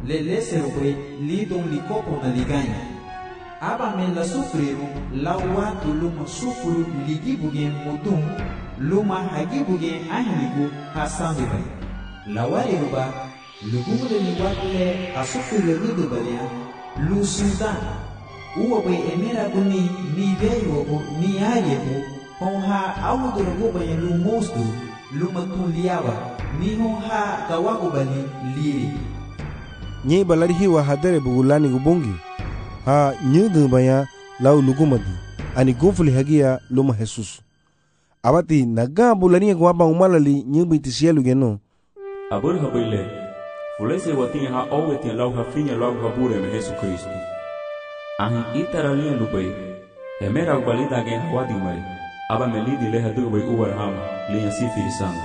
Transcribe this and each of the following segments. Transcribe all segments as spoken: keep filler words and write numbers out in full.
le leserwe lidon likopo na liganya. Aba men la sufriru la watu luma sufuru ligibuge mudum luma hagibuge ahligu hasandu bay. La wariruba lugumule ni wakle asufriru ludubalya lu sudan. Uwa bay emera guni ni veyo ni ayebu honha awudurgo bay lu mostu luma tuliawa ni honha kawagubali liri. Nye balari hiwa hadere bugulani gubongi ha nyudu baya lau lugumadi ani gufuli hagia luma Jesus abati naga bulani gwaba umalali nyubi tisielu geno abur habile fulese watin ha owetin lau ha finya lau ha bure me Jesus Kristo ahi itarali lubai emera balida gen hawadi mari aba melidi le hadu bai uwar ham le sifiri sanga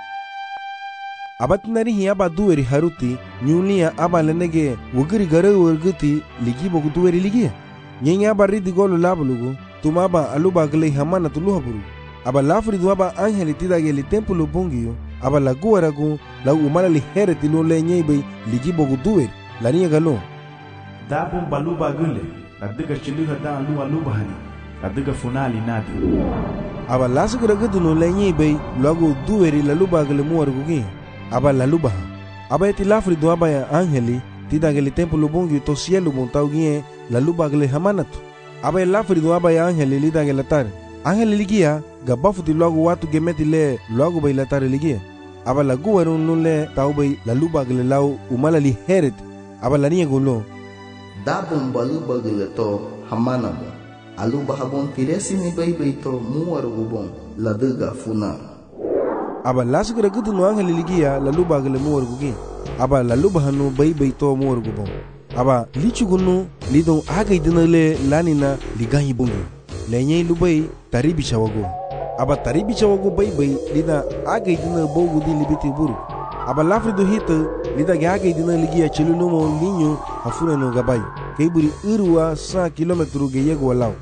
abatinari hi aba duweri haruti nyulia aba lenege wugiri gare wurguti ligi bogu duweri ligi nyenya aba ridi golu labulugu tumaba aluba gale hamana tuluhaburu aba lafri duaba angeli tidage li templo bongiyo aba laguaragu la umala li hereti lo le nyebe ligi bogu duweri la niya galo dabun baluba gule la diga chiluha da alu aluba hani la diga funali nadi aba lasugura gudu no le nyebe lagu duweri la luba gale muargugi aba la luba aba eti lafri do aba ya angeli tidageli templo bongi to cielo montaugie la luba gele hamanatu aba lafri do aba ya angeli lidagela tar angeli ligia gabafuti logo watu gemeti le logo bay la tar ligia aba la guwaru nulle taubay la luba gele lau umala li heret aba la niya gulo dabum baluba gele to hamanabo aluba habon tiresi ni bay bay to muwaru gubon la diga funa aba lasugura gudu no angeli ligia la luba gele muwar gugi aba la luba hanu bay bay to muwar gubon aba lichugunu lidon aga idina le lanina liganyi bungi lenye lubay taribi chawago aba taribi chawago bay bay lida aga idina bogu di libiti buru aba lafri do hita lida aga idina ligia chelunumo linyo hafuna no gabay kayburi irwa cent kilómetros ge yego walao.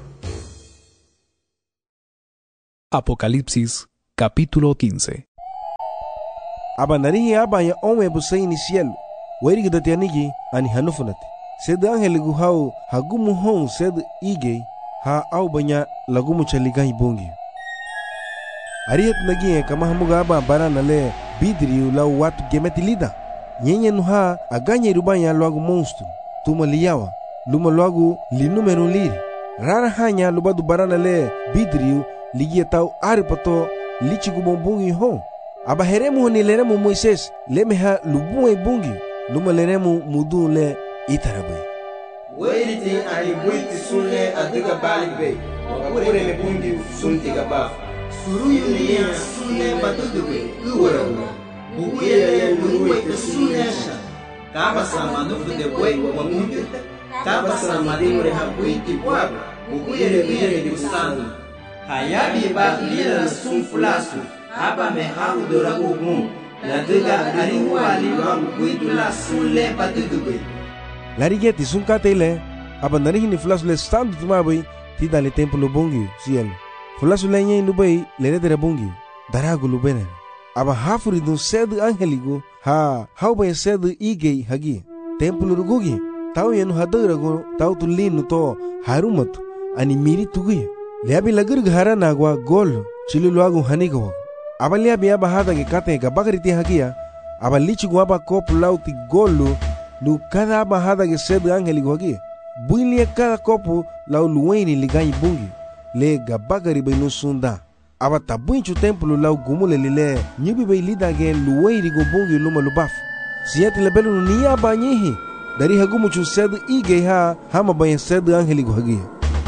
Apocalipsis capítulo quince. Aba narihi aba ya onwe busay ni cielo weri gdati anigi ani hanufunati sed angel guhau hagumu hon sed ige ha au banya lagumu chaligai bongi arihat nagi kama hamuga aba barana le bidri la watu gemeti lida nyenye nuha aganya rubanya lagu monstro tuma liyawa luma lagu li numero liri rara hanya lubadu barana le bidri ligia tau aripato lichigu bombungi hon aba heremu ni leremu Moises lemeha lubuwe bungi luma leremu mudu le itarabai Weiriti ani buiti sunle adiga baligbe wakure le bungi sunti gaba suruyu liya sunle batudube uwarawa bukuyele luwe te sunnesha kaba samanufu de boi wa mundu kaba samadimure ha buiti bwaba bukuyele biyele di usanu hayabi ba lila sunfulasu aba me haru doragu gun la diga ani wali wangu kuidu la sunle batudube larigeti sunkatele aba narihi ni flasu le standu tumabai tida le templo bongi cielo flasu le nyen lubai le redere bongi daragu lubene aba hafuri dun sed angeligo ha hauba sed ige hagi templo rugugi tau yenu hadarago tau tulinu to harumatu ani miri tugi leabi lagur ghara nagwa gol chilu agu hanigo aba leabi aba hada ge kate ga bagriti hagia aba lichu aba kop lauti golu lu cada aba hada ge sed angeligo hagi builia cada copo lau luweni ligai bungi le ga bagari benu sunda aba tabuinchu templo lau gumule lile nyibi be lida ge luweni go bungi luma lubaf siati le belu ni aba nyihi dari hagumu chu sed ige ha hama bayen sed angeligo hagi.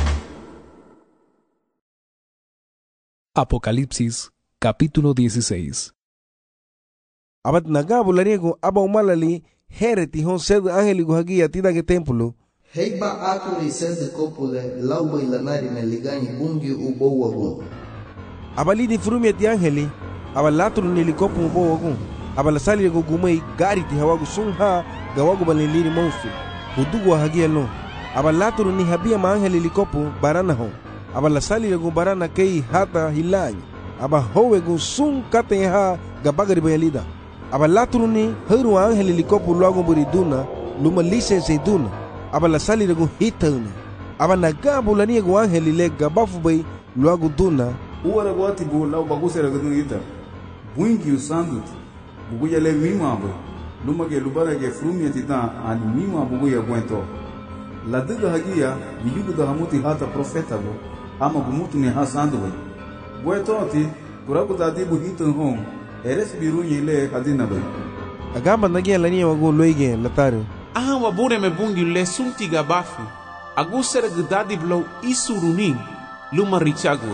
Apocalipsis capítulo dieciséis. Abat nagabu lariego aba umalali hereti hon sed angeligo hagi atida ge templo heiba akuri sed kopule lauba ilanari me ligani bungi ubo wagun abali di frumi ti angeli abalatru ni likopu ubo wagun abalasali go gumai gari ti hawagu sunha gawagu baliliri monstru hudugo hagi elo abalatru ni habia ma angeli likopu barana hon abalasali go barana kei hata hilani aba howe go sun kate ha gabagari bayalida abalatru ni heru angeli likopu logo buriduna luma lisense duna aba la sali regu hitana aba nagabu la niego angeli le gabafu bay luagu duna uwara gwati bu lau baguse regu ita buingi usandut bugu yale mima bay luma ge lubara ge frumia titan ani mima bugu ya gwento la diga hagia biyugu da hamuti hata profeta bo ama gumutu ni hasandu bay gwento ati kuraku da dibu hitan hong eres birunye le hadina bay agamba nagia la niego go loige lataru aha wabure me bungi le sunti gabafu agusere gdadi blow isuruni luma richago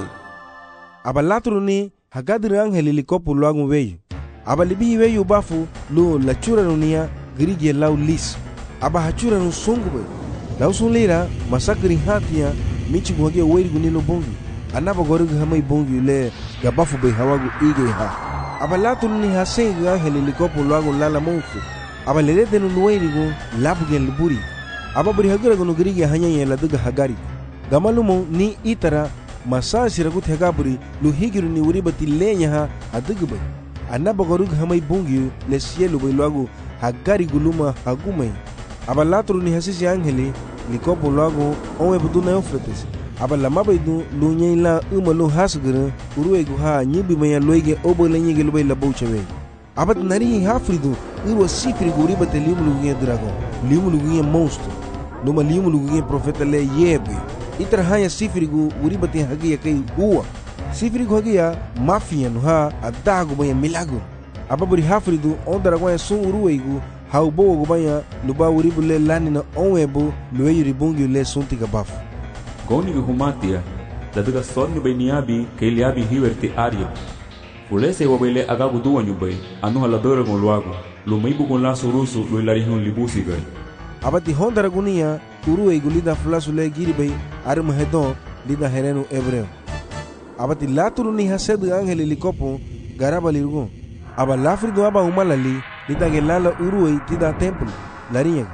aba latruni hagadri angeli likopu luagu weyu aba libi weyu bafu lu la chura nunia grige lau lis aba hachura nu sungu bay lau sunlira masakri hatia michi gwage weiri gunilo bungi anaba gorugu hamai bungi le gabafu bay hawagu ige ha aba latruni hasengi angeli likopu luagu lala monfu aba lerete nu luweirigu labugen liburi aba buri hagura gunu grige hanyanye la duga hagari gamalumo ni itara masa siragut hegaburi lu higiru ni uribati lenya ha adugu bay anaba gorug hamay bungi le sielu bay luagu hagari guluma hagumay aba latru ni hasisi angeli likopo luagu onwe buduna eufrates aba lama bay du lu nyay la uma lu hasguru uruegu ha nyibi maya loige obo lenye gelu bay labo chawe aba nari hafridu irwa sifri uribati limu lugu dragon limu lugu monstro numa limu lugu profeta le yebe itra hanya sifirigu uribati hagia kai uwa sifirigu hagia mafia no ha adago baya milago ababuri hafridu ondara kwa sun uruweigu haubo go baya luba uribule lani na onwebo lueyuri bungi le sunti gabafu goni gu humatia daduga sonni beniabi keliabi hiwerti aria fulese wabele agagu duwanyu bay anu haladora gon luago lumaibu gon la surusu luilarihun libusi gai abati hondara gunia uruweigu lida fulasule giribay arum hedon lida herenu ebreo abati laturu ni hasedu angeli likopo garaba lirgo aba lafrido aba umalali lida gelala uruwei tida templo lariega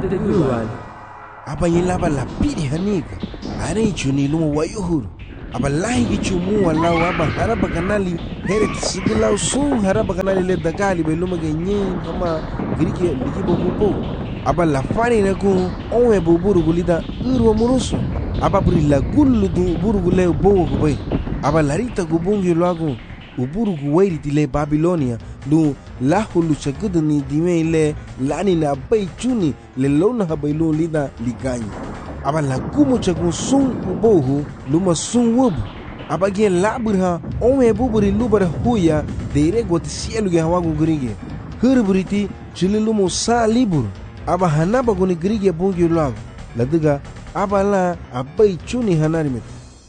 aba yelaba la pidi haniga are chuni lumo wayuhuru aba lahi chumu wala aba haraba kanali heret sigila su haraba kanali le dagali be lumo genye kama grike ligibo bubo aba la fani na ku onwe buburu gulida urwa murusu aba buri la gullu du burugu le bowo ko bay aba larita gu bungi lagu uburugu wairi tile Babilonia lu la hulu chagudu ni dime le lani na bay chuni le lona habaylu lida liganyi aba la gumu chagu sun ubohu luma sun wubu aba ge laburha onwe buburi lubara huya deire got sielu ge hawagu grige hurburiti chililumu sa libur aba hanaba guni grige bungi lagu ladiga aba la abai chuni hanarimit.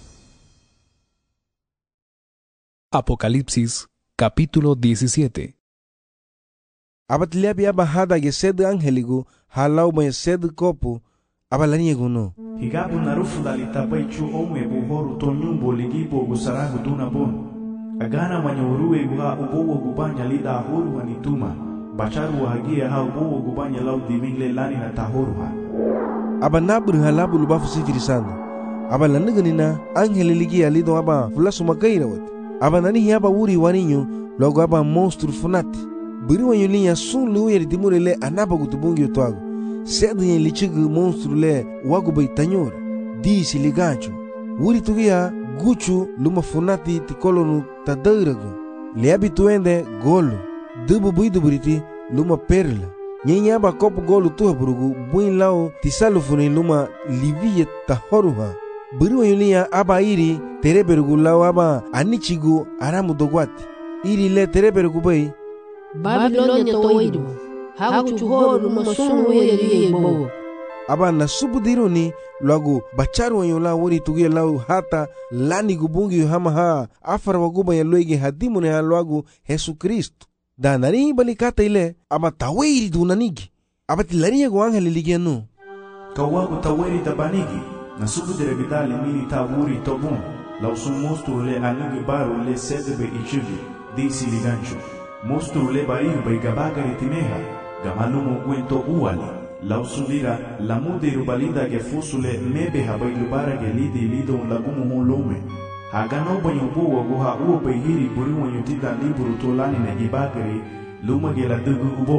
Apocalipsis capítulo diecisiete. Abat liabi aba hada ge sed angeligu halau ba sed kopu aba laniego no higabu narufu dalita bai chu omwe buhoru to nyumbo ligibo gusaragu duna bon agana manyuruwe guha ubowo gubanya lida horu wanituma bacharu hagia ha ubowo gubanya lau dimingle lani na tahoru ha aba nabur halabu lubafu sifiri sanda aba laniganina angeli ligi alido aba fulasu makaira wat aba nani aba wuri waninyo logo aba monstru funati biri wanyo linya sun luye dimure le anaba gutubungi utwago sedi yen lichigu monstru le wagu bai tanyora disi ligancho wuri tugia guchu luma funati tikolonu tadairago le abituende golo dubu buidu buriti luma perla nyenya ba kopu golu tuha burugu buin lao tisalu funi luma liviye tahoruha biri wanyo linya aba iri tereberugu lao aba anichigu aramu dogwati iri le tereberugu bai Babilonia toidu hagu chuhoru masunu yeri bo aba na subudiruni lagu bacharu wanyola wori tugia lau hata lani gubungi hama ha afar waguba ya loige hadimune ha lagu Yesu Kristo da nari balikata ile aba tawiri dunanigi aba tilania go angeli ligianu kawagu tawiri tabanigi na subudire bidali mini tawuri tobun lau sun monstru le anigi baru le sedebe ichivi disi ligancho monstru le bariu bai gabagari timeha gamalumu cuento uali lau subira la mudiru balida ge fusule mebe habai lubara ge lidi lido lagumu hulume hagano banyo buwa guha uwa bai hiri buri wanyo tida liburu tolani na ibagari luma ge la dugu ubo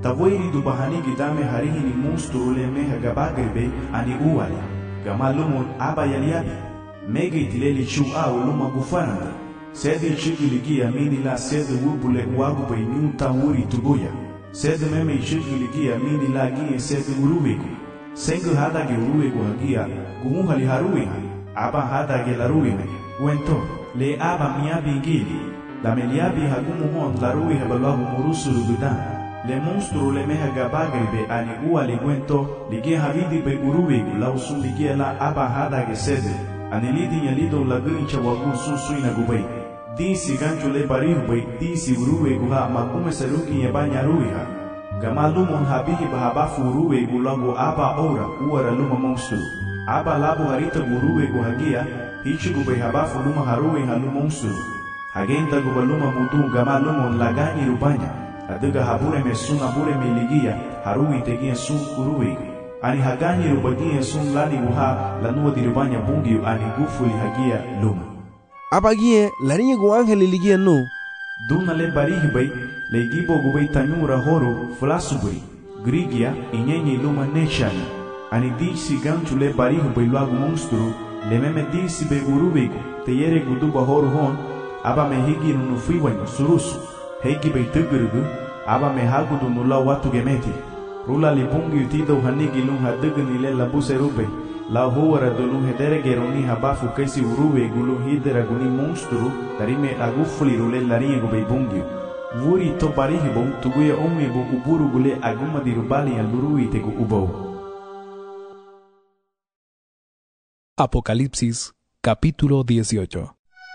Tavoiri du bahanigi dame harihini monstru le meha gabagribe ani uwali. Gama lumon aba yaliabi. Mega itileli chu au luma gufananda. Sede chigiligia mini la sede wubule wagu bay nyunta wuri tubuya. Sede meme chigiligia mini la gie sede uruwegu. Sengu hadage uruwegu hagia guhali haruiha. Aba hadage laruime. Wento le aba miabi ingili. La meliabi hagumu hon laruiha balwagu murusuru dudan. Le monstru le meha gabagribe ani ua le gwento ligie havidi be uruwegu la usun ligie la aba hadage sede. Anelidi nyalido laguncha wagun susui na gubay. Disi gancho le barihubay, disi uruwegu ha makume saruki yabanya ruiha. Gama lumon habihi bahabafu uruwegu lagu aba ora uara luma monstru. Aba labu harita uruwegu hagia, hichi gubay habafu luma haruwe halu monstru. Hagenta gubaluma mutu gama lumon lagani rubanya. Aduga habure me sun abure me ligia, haruwi tegia sun uruwegu. Ani hagani rubagia sun lani uha lanua dirubanya bungi ani gufuli hagia luma. Abagie larinya gu angeli ligia no. Duna le barihi bay le gibo gubay tanyura horo flasuburi. Grigia inyenye luma nechani. Ani disi ganchu le barihi bay luagu monstru le meme disi be urubegu te yere guduba horo hon aba me higi nunu friwanyo surusu. Hegi bay tugurugu aba me hagudu nula watu gemeti. Rula li bungi utido hanigi lung hadugni le labuse rube. La huara dolung hedere geroni habafu kaisi uruwe gulu hidera guni monstru tarime agufuli rule larinye gube bungi. Vuri to parihibo tuguye omebo uburu gule aguma dirubali ya lurui tegu ubo. Apocalipsis capítulo dieciocho.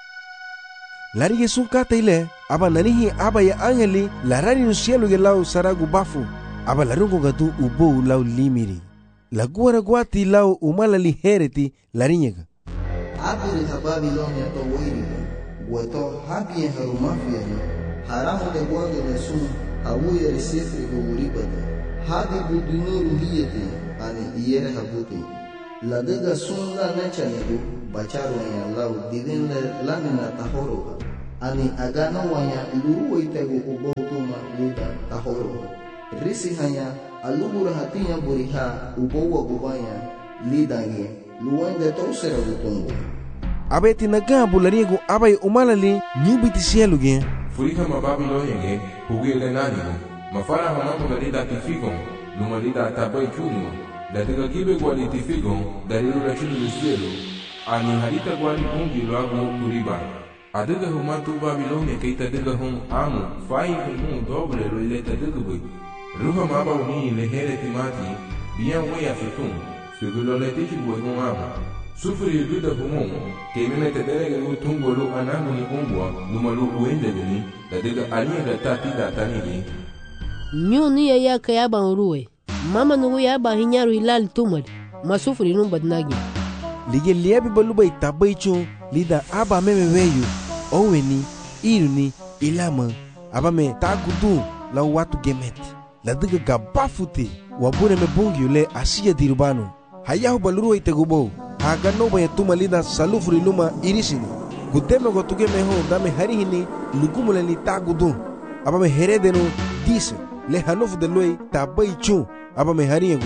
Larige sunkata ile aba nanihi aba ya angeli larani no cielo gelau saragu bafu. Aba larungo gatu ubo lau limiri. La guara guati lau umala lihereti larinyega. Abiri ha Babilonia to wiri. Weto habie harumafia ni. Haramu de guange ne sun hawuye resefri go uribata. Hadi budunuru liyete ani iyere habuti. La dega sun la necha nigu bacharo ya lau divin le lamina tahoroga. Ani agano wanya luru itego ubotuma lida tahoroga. Risi hanya alubura hatinya buriha ubowa gubanya lidange luwende tosera gutungu. Abeti nagabu lariego abai umalali nyubiti cielo gen. Furiha ma Babilonia ge hugile nanigo. Mafara hanambo garida tifigon lumalida tabai chuno. Datika kibe gwali tifigon dariru la chunu lusielo. Ani harita gwali bungi luagu uriba. Adiga humatu Babilonia keita diga hum amu fai hum doble lo ileta diga bui. Ruha maba uni lehere timati bien wea fetun segulo le tiki buegon aba sufri guda humon ke meme te derege utungo lu anamu ni umbwa numalu uende gani da diga alia da tati da tanigi nyoni ya ya kayaba uruwe mama nugu ya ba hinyaru ilal tumari masufri num badnagi lige liebi baluba itabai chon lida aba meme weyu oweni iruni ilama aba me tagudu la watu gemeti. La diga gabafute wabure me bungi ule asiya dirubano hayahu baluru itegubo haga noba ya tuma lida salufuri luma irisini gudeme go tuge me ho dame harihini lugumule ni tagudu aba me heredeno dise le hanofu de loi tabai chu aba me hariego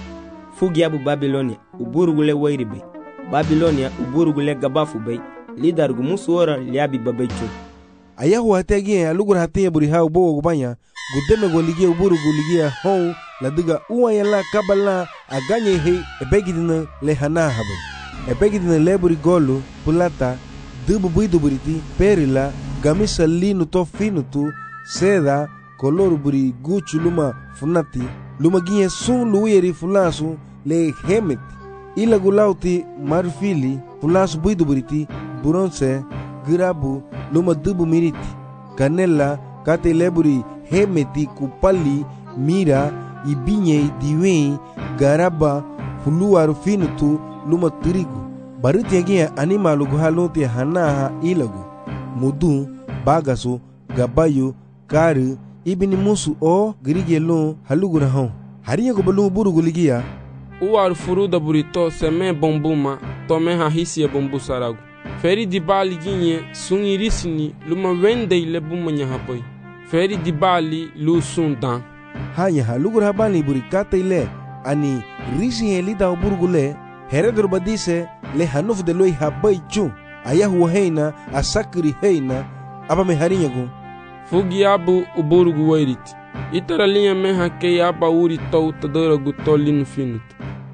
fugi abu Babilonia uburugule wairibe Babilonia uburugule gabafu bay lidar gumusu ora liabi babechu ayahu hategi alugura hatiya buriha ubo gubanya gudeme go ligia uburu go ligia hon la diga uwa yala kabala aganye he ebegidina le hana habe ebegidina leburi golo pulata dubu buidu buriti perila gamisa linu to finutu seda kolor buri guchu luma funati luma ginye sun luiri fulasu le hemet ila gulauti marfili fulasu buidu buriti bronze girabu luma dubu miriti kanela kate leburi hemeti kupali mira ibinye diwe garaba fuluaru finutu luma tirigu baruti agia animalu guhaloti hanaha ilagu mudu bagasu gabayu kari ibini musu o grigelo halugura hon hariya go balu buru guligia uar furuda burito seme bombuma tome hahisi bombu saragu feri di bali ginye sungirisini luma wende ile bumanya haboy feri di bali lu sundan hanya halugur habani buri kata ile ani risi helita oburgule heredor badise le hanuf de loi habai chu ayahu heina asakri heina aba me harinyagu fugi abu uburgu wairit itara linha me hake aba uri tau tadara gutolin finut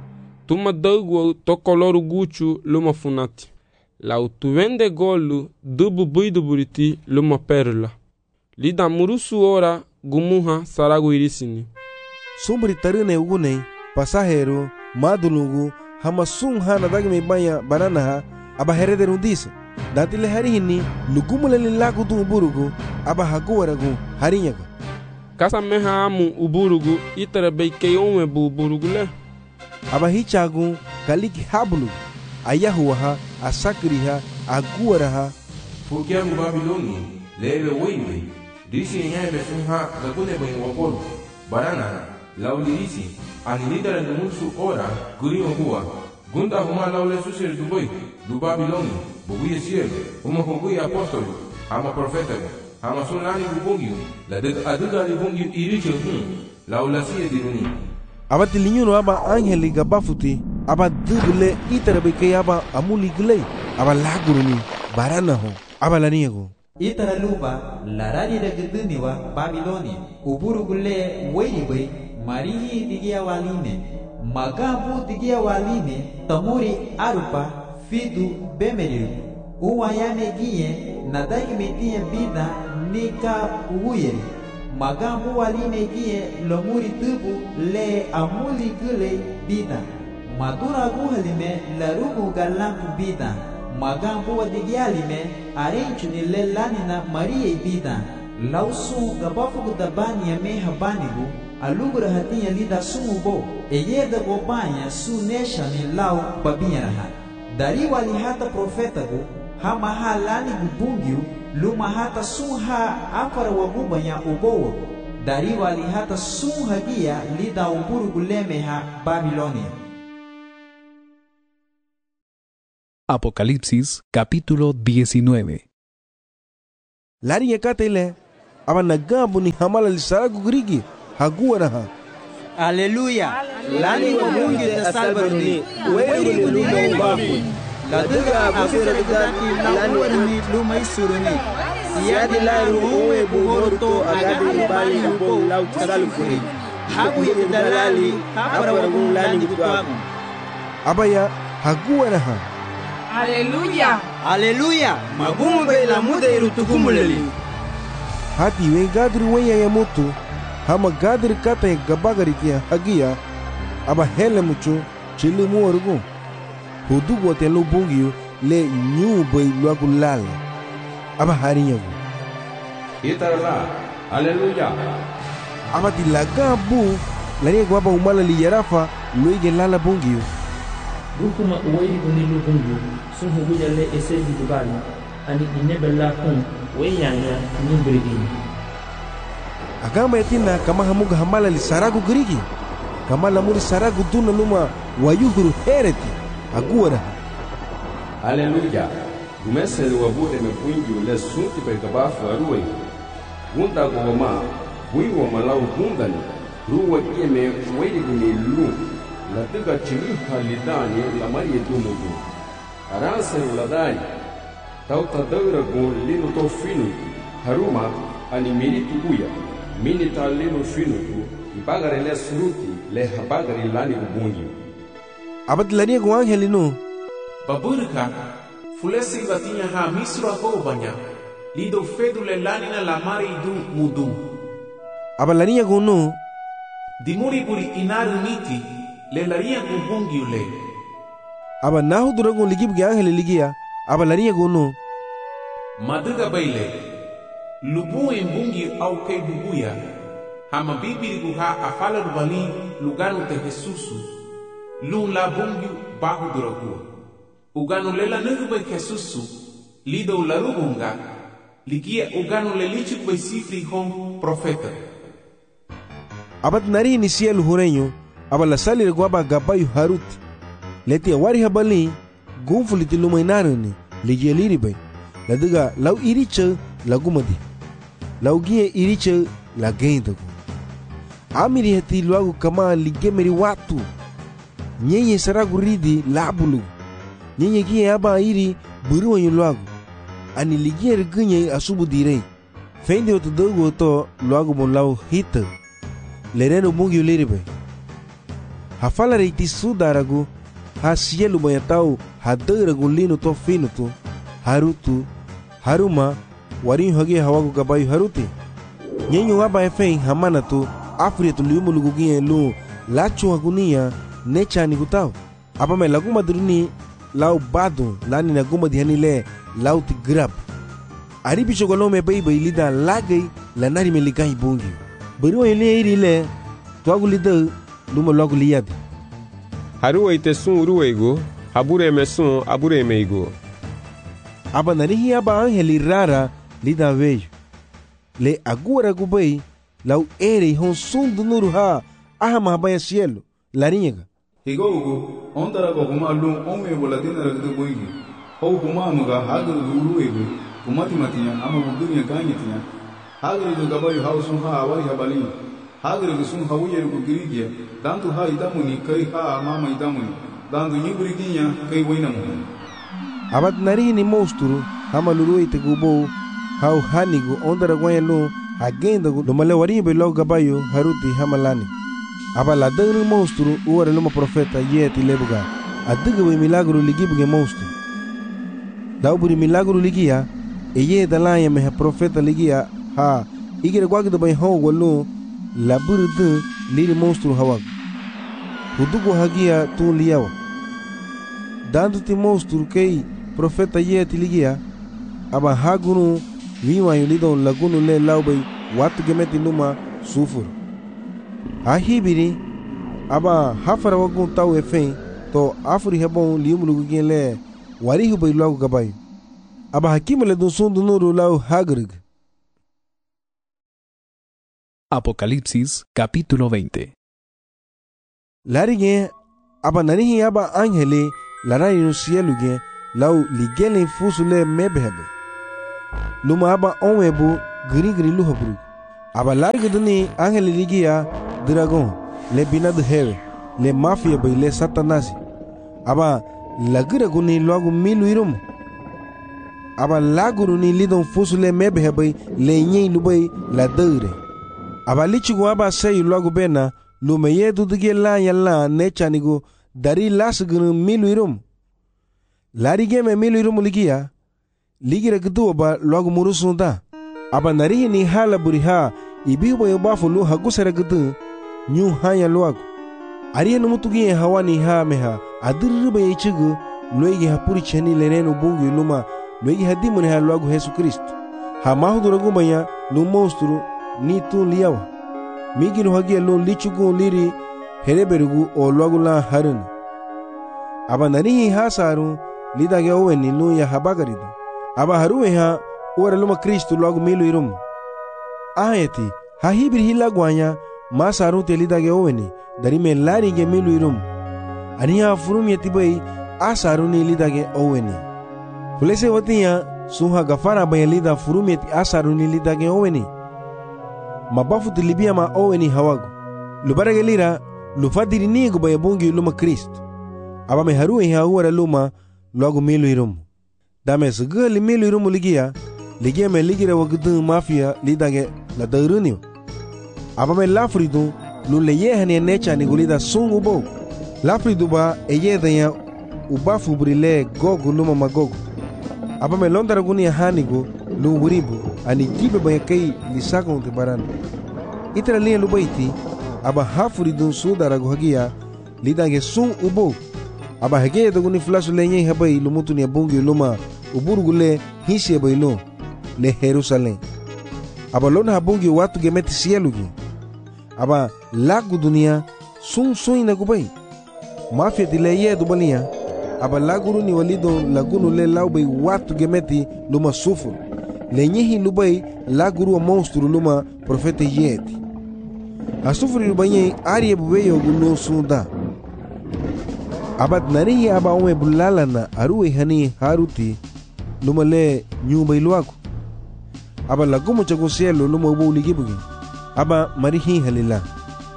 tuma dagu to coloru guchu luma funati lau tu vende golu dubu buidu buriti luma perla lida murusu ora gumuha saragu irisini sumbri tarine ugunei pasahero madulugu hamasung hana dagi me banya banana aba herederu dise datile harihini lugumule lilaku tu uburugu aba haguwaragu harinyaga kasa meha amu uburugu itara beike ome bu uburugu le aba hichagu kaliki habulu ayahuha asakriha aguwaraha fukiamu Babiloni lebe wewe disi nyabe sunha gakune bwen wapolo banana laulirisi anilidara numusu ora gurino huwa gunda huma laule susir dubai du Babiloni buguye sielo huma huguye apostolo ama profetago ama sunlani bubungiu la de aduga libungiu iriche hun laula siye diruni abati linyuno aba angeli gabafuti aba dubule itarabe ke aba amuli glei aba laguruni barana ho aba laniego itara luba larari da guduniwa Babiloni uburugule weibe marihi digia waline magabu digia waline tamuri arupa fidu bemeriru uwayame giye nadagi metia bida nika uyeri magambu waline giye lomuri tubu le amuli gule bida madura guhalime larugu galampu bida magambu wadigialime arenchuni le lanina marie bida lausu gabafu dabani ya meha banigu alugura hatinya lida sumubo eyeda gobanya su neshani lau babinyaraha dari wali hata profetagu hama halani gubungiu luma hata suha afara wagubanya ubowo dari wali hata suha gia lida uburu gulemeha Babilonia. Apocalipsis capítulo diecinueve. Lari yakatele aba nagabu ni hamala lisaragu grigi haguwaraha Aleluya lani wabungi da salbaruni weri gulu ubafu laduga abusira bidaki lani wani lumai suruni siyadi laru uwe buhorto agadi bali ubo lau tisalufuni habu yedalali hapara wagun lani gitwaku abaya haguwaraha Aleluya Aleluya magumu bela muda irutukumuleli hati we gadri wenya ya mutu hama gadri kata ya gabagari kia hagia aba hele mucho chili muorugu hudugu wate lu bungiu le nyu bay luagu lala aba harinyagu itarala Aleluya aba di laga bu lani gwaba umala li yarafa luige lala bungiu Rukuma uwei unilu bungiu sunhu gujale ese bidubali ani inebella kun weyanya nimbrigini agamba yatina kama hamuga hamala li saragu grigi kama lamuri saragu duna luma wayuhuru hereti aguwara Aleluya gumesel wabude me pungi le sunti pe gabafu aruwe gunda goma bui wa malau gundani ruwa kieme weidi guni lu la tuga chimi halidani la marie dumugu aranse uladai tauta daura gun lino to finu haruma ani mini tubuya mini ta lino finu ibagare le suruti le habagare lani ubungi abad lani gu angelino baburka fulesi batinya ha misro ho banya lido fedule lani na la mari du mudu abalani gu no dimuri buri inaru niti le laria gu bungi ule aba nahu duragu ligib ge angel ligia abalani gu no maduga baile lubu embungi au kai bubuya hama bibiri guha afala rubali luganu te Jesusu lu la bungi bahu duragu uganu lela nugu bai Jesusu lido la rubunga ligia uganu lelichu bai sifri hon profeta abat nari inisial hurenyo abala salir guaba gabayu haruti leti wari habali gumfuliti lumainaruni ligia liribai laduga lau iriche lagumadi lau gie iriche la geindagu hamiri hati luagu kama ligemeri watu nyenye saragu ridi labulu nyenye kie aba iri buru yu luagu ani ligie rigunye asubu direi feinde oto dogu oto luagu mon lau hita lereno bungi uliribe hafala reiti sudaragu ha sielu bayatau ha daragu linu to finutu harutu haruma warin hage hawagu gabayu haruti nyenyo aba efein hamana tu afri tu liumu lugugie lu lachu hagunia necha ni gutau apa me lagu madruni lau badu lani na guma dihani le lau ti grab ari bicho galo me bai bai lida lagai lanari me ligai bungi bari wa ile iri le to agu lida luma lagu liyadi haru ite sun uruego habure me sun abure me igo apa nari hi aba angeli rara lida vejo le agora gubai lau ere hon sun dunuru ha ahama habaya cielo larinha higogo ondara ko kuma lu ome boladina ragdu boigi ho kuma muga hagu lulu ego kuma timatiya ama budunya ganyetiya hagu do gabayu hausun ha awari habali hagu sun hawuye ko girigia dantu ha idamuni kai ha mama idamuni dantu nyiburiginya kai wainamu abat nari ni monstru hama lulu ite gubo hau hanigu ondara gwayelo agenda do male wari be lo gabayu haruti hamalani aba la dangri monstru uore luma profeta yeti lebuga adiga we milagro ligibuge monstru dauburi milagro ligia e ye dalaya me profeta ligia ha igire gwagdo bay ho wolu la burdu liri monstru hawag hudugo hagia tu liawa dandu ti monstru kei profeta yeti ligia aba hagunu viwa yulido lagunu le laubay watu gemeti numa sufur ahibiri aba hafara wagun tau efen to afuri hebon liumulugu genle warihu bay lagu gabay aba hakimale dun sundu nuru lau hagrig. Apocalipsis capítulo veinte. Larige aba nanihi aba angele larai no cielo ge lau ligele fusule mebehebe luma aba onwebu gri gri luhabru aba large duni angele ligia dragon le binad heve le mafia bay le satanasi aba lagira guni logo milu irum aba laguru ni lidon fusule mebehebe le nyi lubay la deure aba lichigo aba sei logo bena lume yedu dige la yalla nechanigo dari lasgun milu irum larige me milu irum ligia ligira gdu aba logo murusunda aba nari ni hala buriha ibibo yobafu lu hagusera gdu nyu hanya logo ariye no mutugi hawani ha meha adirba yichigu loigi hapuri cheni leneno bungu luma loigi hadimoni ha logo Yesu Kristo ha mahudura gumaya lu monstru ni tu liawa migino hagia lo lichugo liri hereberugu o logo la harun aba nari ha saru lidage oweni lu ya habagarido aba haruwe ha ora luma Kristo logo milu irum ayeti ha hibir hilagwanya ma saru te lidage oweni dari me lari ge milu irum aniya furum yetibai asaru ni lidage oweni fulese watiya suha gafara bayalida furum yeti asaru ni lidage oweni mabafu tilibia ma oweni hawagu lubarage lira lufadiri nigo bayabungi luma Kristo aba me haruwe ha ora luma logo milu irum dame sgali milu irum ligia ligia me ligira wagdu mafia lidage la darunio aba me lafridu lu leye hane necha ni gulida sungu bo lafridu ba eyeda ya ubafu brile gogu luma magogu aba me londara guni hanigo lu wuribu ani gibe ba kai lisago te baran itra liya lu baiti aba hafridu sudara go hagia lidage sun ubo aba hege da guni flasu lenye habai lumutu ni bungi luma uburugule hisi bailo le Jerusalem aba lona habungi watu gemeti sielugi aba lagu dunia sun sun na gubai mafia dileye dubalia aba laguru ni walido lagunu le laubai watu gemeti luma sufur lenyehi lubai laguru wa monstru luma profeta yeti asufuri lubanye ariye bubeyo gulo sunda abad narihi aba ome bulalana aruwe hani haruti luma le nyumba iluaku aba lagumo chago cielo luma ubo ligibugi aba marihi halila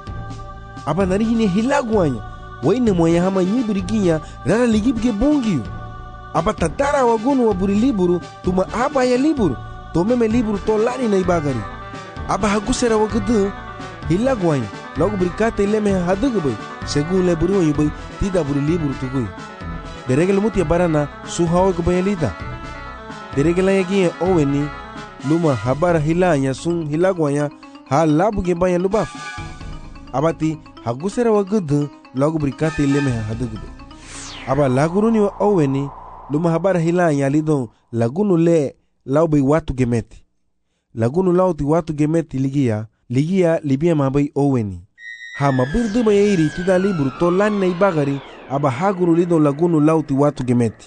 aba nari hine hilagwanya waine moya hama nyibiriginya rara ligibge bungiu aba tatara wagunu waburi liburu tuma aba ya liburu to meme liburu to lani na ibagari aba hagusera wagdu hilagwanya logo berikata ileme hadugbe según le buru yubai tida buri liburu tugui deregel mutia barana suhawa kubayalita deregela yagi oweni luma habara hilanya sun hilagwanya ha labu ge banya lubaf abati hagusera wagdu logo berikata ileme hadugbe aba laguruni wa oweni luma habara hilanya lidon lagunu le laubai watu gemeti lagunu lauti watu gemeti ligia ligia libia mabai oweni ha mabirdu mayiri tida liburu to lani na ibagari aba haguru lidon lagunu lauti watu gemeti.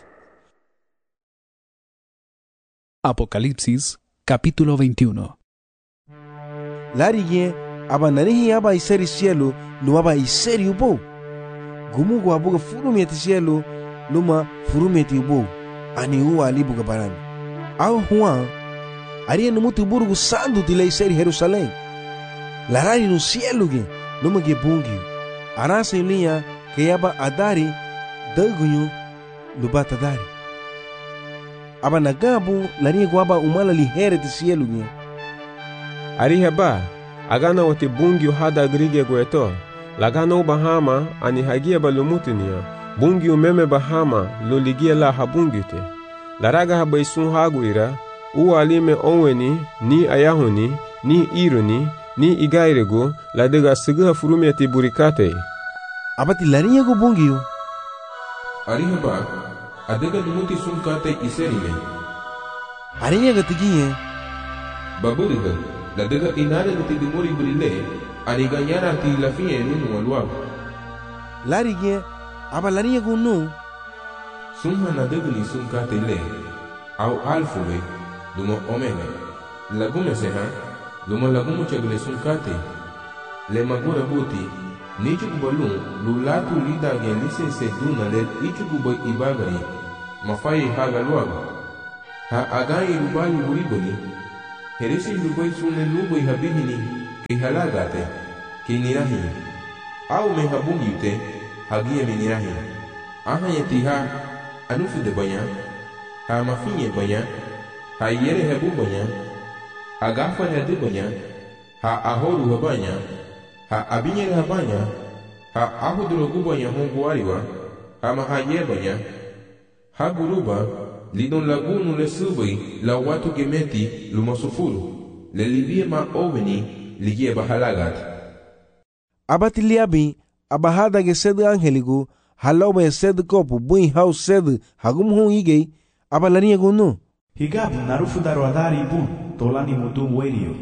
Apocalipsis capítulo veintiuno. Lariye aba narihi aba iseri cielo no aba iseri ubo gumugu abuga furumeti cielo luma furumeti ubo ani uwa libuga barani au huwa ariye numutu burugu sandu tila iseri Jerusalém larari no cielo ge luma ge bungi arasa yuliya ke yaba adari dagunyu lubata dari aba nagabu lariye gwaba umala lihere ti cielo ge arihe ba agana wote bungi hada grige gweto lagana ubahama ani hagia balumutinia bungi umeme bahama loligia la habungite laraga habaisun haguira uwalime onweni ni ayahuni ni iruni ni igairego ladega siga furumeti burikate abati lariye go bungiyo arihe ba adega lumuti sunkate iserime ariye gatigiye baburiga ladega inare guti dimori brile ani ganyara ti lafie nunu walwa lariye aba lariye go no summa nadega ni sunkate le au alfuwe dumo omega lagume seha dumo lagumu chagle sunkate le magura buti nichugu balun lulatu lida gen lise se duna le ichugu boy ibagari mafai haga luaga ha agai rubali buriboni heresi lubai sunne lubai habihini ki halagate ki nirahi au me habungite hagie me nirahi aha yetiha anufu de banya ha mafinye banya ha yere hebu banya ha gafa hedu banya ha ahoru habanya ha abinyere habanya ha ahudurogu banya hongu wariwa ha mahaye banya ha guruba lidon lagunu le subai la watu gemeti lumasufuru le libie ma oveni ligie bahalagat abati liabi abahada ge sed angeligu halobe sed kopu bui haus sed hagumhu ige abalania gunu higabu narufu darwadari bu tolani mudum werio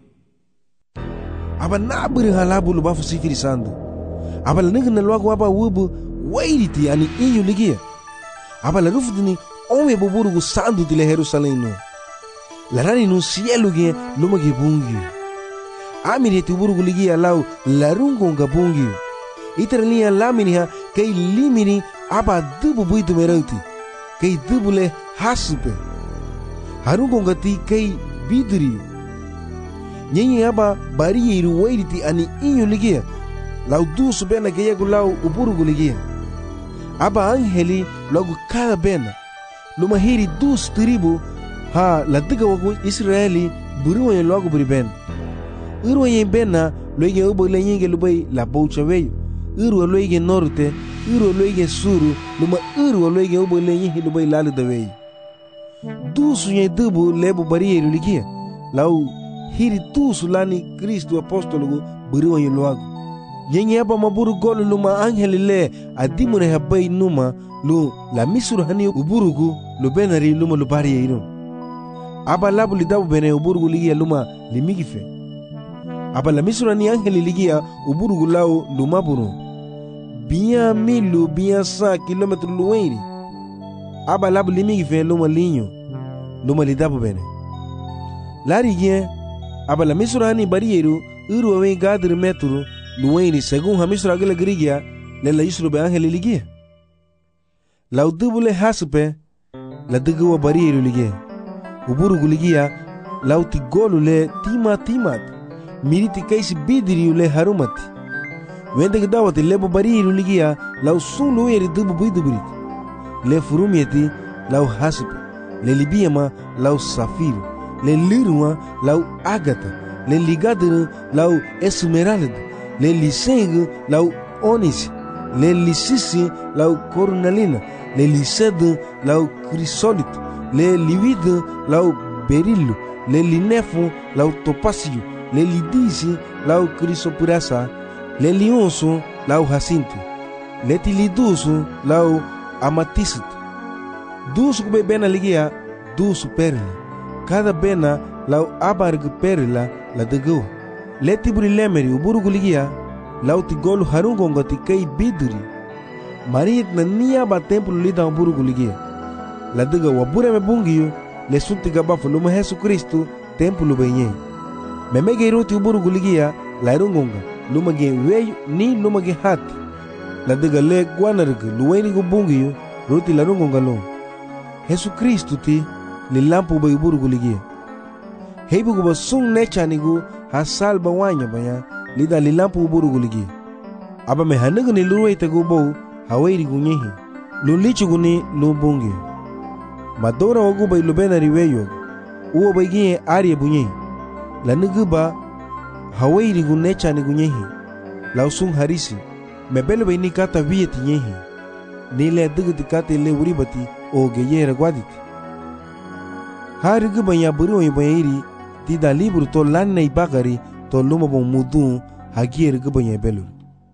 aba nabiri halabu lubafu sifiri sandu aba laninga na lwagu aba wubu wairiti ani inyu ligia aba la rufudini ome buburugu sandu tile Jerusalém no larani no cielo ge luma ge bungi amiri ti burugu ligia lau larungo nga bungi iterlia laminiha kay limini aba dubu buitu merauti kay dubule hasupe harungo ngati kay bidri nyenye aba bari iru wairiti ani inyu ligia lau dusu bena ke yegu lau uburugu ligia aba angeli logo cada bena luma hiri dus tribu ha ladiga wagu Israeli buru yen logo buri ben uru yen bena loige ubo lenyenge lubai la boucha weyo uru loige norte uru loige suru luma uru loige ubo lenyenge lubai lalu da weyo dusu yen dubu lebu bari ligia lau hiri dusu lani Kristo apostolo buru yen logo yenye aba maburu golu luma angeli le adimune habai numa lu la misuru hani uburugu lu benari luma lu bari yirun aba labu lidabu bene uburugu ligia luma limigife aba la misuru hani angeli ligia uburugu lau luma buru biya milu biya sa kilometru luweiri aba labu limigife luma linyo luma lidabu bene lari gie aba la misuru hani bari yiru uru wawe gadri metru luweiri según hamisuru agile grigia le la yusuru be angeli ligia la udubule hasupe la dugu wa bariru ligia uburugu ligia la utigolu le tima timat miriti kaisi bidiri le harumati wende gdawati lebo bariru ligia lau sun lo eri dubu bui dubrit le furumieti lau hasip le libiama lau safiru le liruma lau agata le ligadru lau esmeralda le liseng lau onis le lisisi lau cornalina le lised lau crisolito le livide lau berillo le linefo lau topasio le lidisi lau crisopurasa le lionso lau jacinto le tiliduso lau amatista dusu kube bena ligia dusu perla cada bena lau abarg perla la degua le tiburi lemeri uburugu ligia lau tigolu harungonga tikei biduri marit na nia ba templo lida uburugu ligia la dega wabure me bungiyo le sunti gabafu luma Jesu Kristo templo benye memege roti uburugu ligia la rungonga luma ge weyu ni luma ge hati la dega le guanarg luweni go bungiyo roti la rungonga lo Jesu Kristo ti li lampu ba uburugu ligia heibu go sung nechanigu hasalba wanya banya lida li lampu uburugu ligia aba me hanugu ni luwe tego bo hawairi gunyehi lulichu guni lubungi madora wagu ba ilubena riweyo uwo ba gie ari bunyehi la nugu ba hawairi gunecha ni gunyehi la usung harisi mebelo ba ini kata vieti nyehi ni le dugu kata le uribati o geyera gwaditi hari gu banya buru yo bayiri ti da libro to lanna ibagari to luma bon mudu hagier gu banya belu.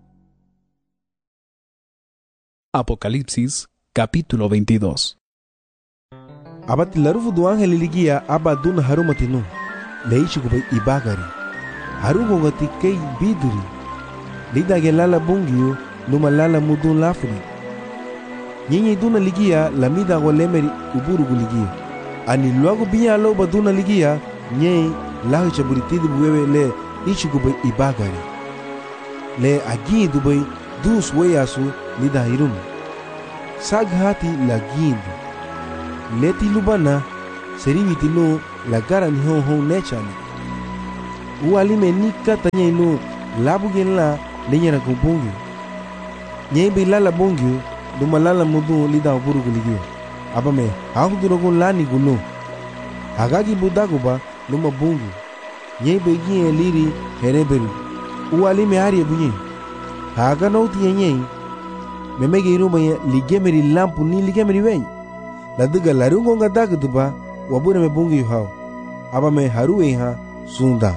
Apocalipsis capítulo veintidós. Abati larufu du ángel ligia aba dun harumatinu leishi gu bay ibagari harugo ngati kei biduri lida gelala bungiyo luma lala mudu lafri nyinyi duna ligia lamida go lemeri uburu gu ligia ani luago biya lo baduna ligia nyei lahu chaburitidi buwewe le ichi gu bay ibagari le agi du bay dus weyasu lida hirum saghati la gindu leti lubana seriviti no la gara ni hon hon nechani ualime ni kata nyei no labu gen la lenyera go bongi nyei be lala bongi duma lala mudu lida uburu gu ligia abame hauduro gu lani gu no hagagi budago ba luma bongi nyei be gie liri hereberu ualime ari bunye haga nauti nyei memege iruma ye ligemeri lampu ni ligemeri wey la duga larungo nga dagduba wabure me bungi hao aba me haruwe ha sunda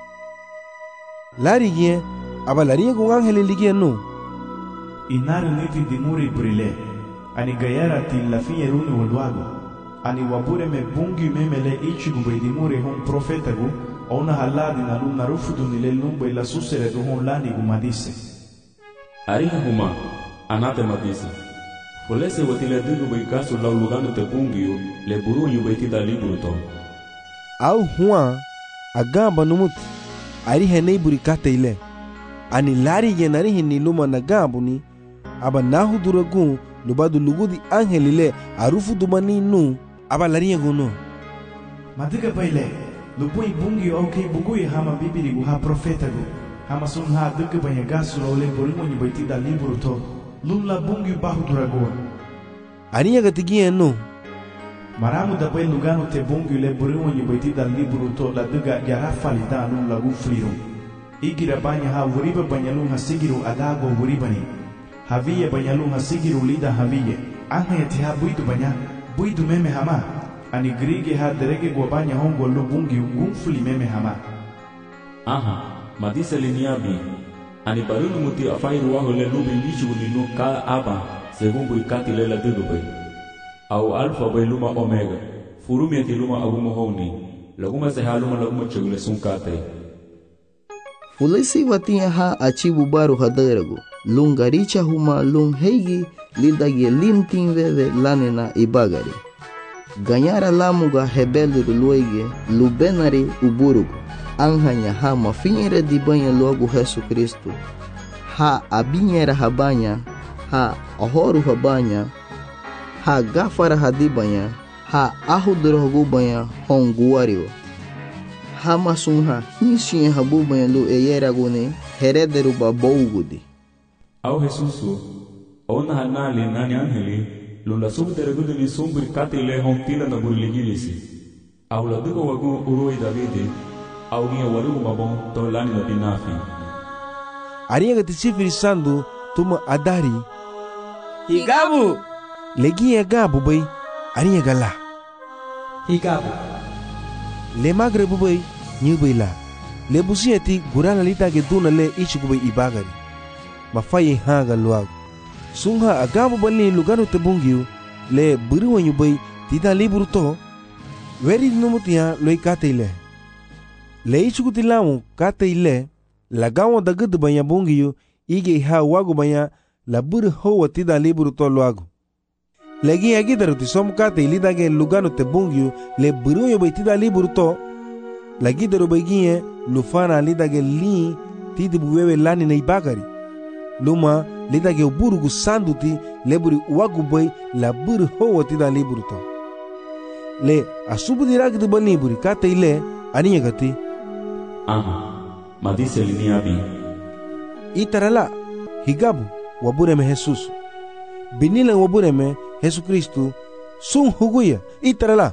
lari gie aba lari go angele ligie no inari niti dimuri brile ani gayara ti la fiye runi walwago ani wabure me bungi memele ichi gube dimuri hon profeta gu ona haladi na luna rufudu nile lumbo ila susere du hon lani gumadise ariha huma anate madisa folese watile dugu bai kasu lau lugano te bungiyo le buru yu bai tida liburu to au huwa agamba numut ariha neiburi kate ile ani lari ye narihi ni luma nagambu ni aba nahu duragu lubadu lugudi angeli le arufu dumani nu aba lari ye gono madiga baile lupui bungi au kei bugui hama bibiri gu ha profeta gu hama sun ha duga banya gasu lau le buru yu bai tida liburu to lula bungi bahu duragu ani ya gatigie no maramu da bai lugano te bungi le buru yu bai tida liburu to la duga yarafali da lula gu friru igira banya ha wuriba banyalu ha sigiru adago wuribani haviye banyalu ha sigiru lida haviye anga yati ha buidu banya buidu meme hama ani grige ha derege go banya hongo lubungi ngumfuli meme hama aha madisa liniabi ani barunu muti afairu waho le lubi lichu linu ka aba segumbu ikati lela dudubai au alfa bai luma omega furumi ati luma agumo honi laguma se haluma laguma chegule sunkate fulesi watinha ha achibu baru hadarago lungaricha huma lung heigi lidagi lintin veve lanena ibagari ganyara lamuga hebeluru luege lubenari uburugo anhanya ha mafinhere di banha logo Jesu Cristo ha abinhera habanya ha ahoru habanya ha gafara hadibanya ha ahudrogo banha honguario hamasunha hinsinha habubanya lu eyeragone herederu babougudi au Jesusu, ona hanali nani angeli, lula subtere gudu ni sumbri kate le hontila na burligilisi. Au la dugo wagu uroi Davide, au nia warugu mabon to lani la binafi. Arinha gati sifiri sandu tuma adari. Higabu! Legi ya gabu bay, arinha gala. Higabu. Le magre bubay, nyu bay la. Le busieti gurana lita ke duna le ichi kubay ibagari. Mafaye hanga luag. Sungha agabu bali lugano te bungiu, le buru wanyu bay tida liburu to. Veri numutia loi kate ile. Le ichi kutilamu kate ile, la gawa da gudu banya bungiu, ige ha wagu banya, la buru hoa tida liburu to luagu. Legi agidaru ti som kate ilida ge lugano te bungiu, le buru wanyu bay tida liburu to. Lagi daru bagiye lufana lidage li tidi buwewe lani na ibagari. Luma lidage burugu sanduti leburi wagubay la buru hoa tida liburu to. Le asubu diragi du bani buri kata ile aninya gati. Aha, madise lini abi. Itarala higabu wabureme Jesus. Binilang wabureme Yesu Kristu sung huguya itarala.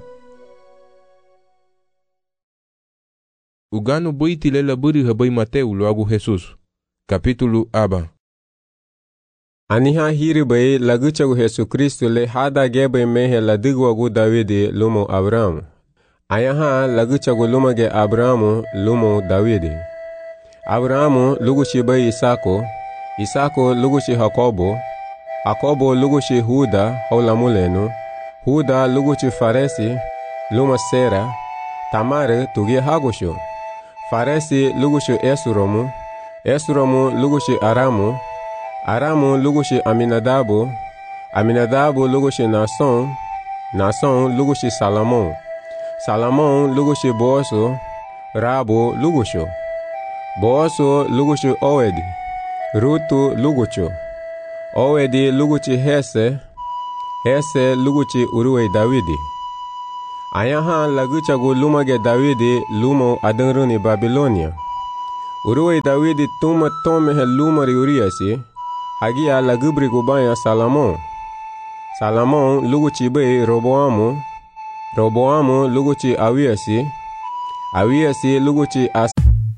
Ugano boiti lela buri habai Mateu loagu Jesus. Kapitulu aba. Aniha hiri bai lagu chagu Yesu Kristu le hada gebe mehe la digwagu Davide lumo Abrahamu. Ayaha lagu chagu lumage Abrahamu lumo Davide. Abrahamu lugushi bai Isako. Isako lugushi Hakobo. Hakobo lugushi Huda haula mulenu. Huda lugushi Faresi luma Sera. Tamare tugi Hagosho. Faresi lugushi Esuromu. Esuromu lugushi Aramu. Aramu lugushi Aminadabu. Aminadabu lugushi Nason. Nason lugushi Salomon. Salomon lugushi Boaso. Rabo lugusho. Boaso lugushi Owedi. Rutu lugucho. Owedi lugushi Hese. Hese lugushi Uruwe Davidi. Ayaha laguchagu lumage Davidi lumo adanruni Babilonia. Uruwe Davidi tuma tome he lumari Uriasi. Hagia lagubri gubaya Salomon. Salomon luguchi be Roboamu. Roboamu luguchi Awiasi. Awiasi luguchi As.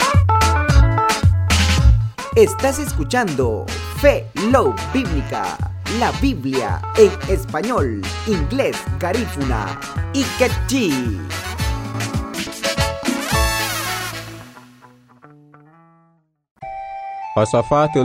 Estás escuchando Fe Low Bíblica, la Biblia en español, inglés, garífuna y quechí. Josafat